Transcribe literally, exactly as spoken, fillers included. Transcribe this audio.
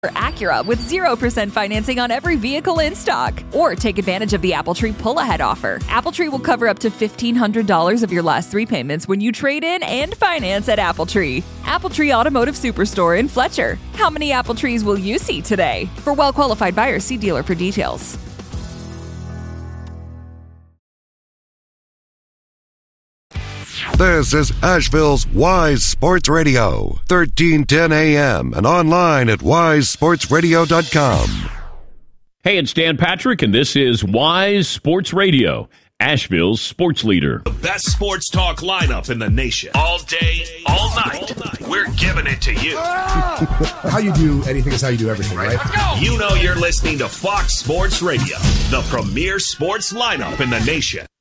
Acura with zero percent financing on every vehicle in stock. Or take advantage of the Appletree pull-ahead offer. Appletree will cover up to fifteen hundred dollars of your last three payments when you trade in and finance at Appletree. Appletree Automotive Superstore in Fletcher. How many Appletrees will you see today? For well-qualified buyers, see dealer for details. This is Asheville's Wise Sports Radio, thirteen ten A M and online at wise sports radio dot com. Hey, it's Dan Patrick, and this is Wise Sports Radio, Asheville's sports leader. The best sports talk lineup in the nation. All day, all night. All night. We're giving it to you. How you do anything is how you do everything, right? You know you're listening to Fox Sports Radio, the premier sports lineup in the nation.